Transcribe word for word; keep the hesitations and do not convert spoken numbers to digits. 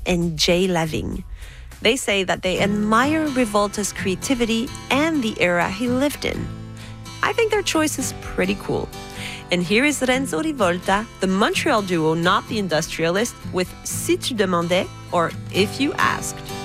and Jay Lavigne. They say that they admire Rivolta's creativity and the era he lived in. I think their choice is pretty cool. And here is Renzo Rivolta, the Montreal duo Not the Industrialist, with Si tu demandais, or If you asked.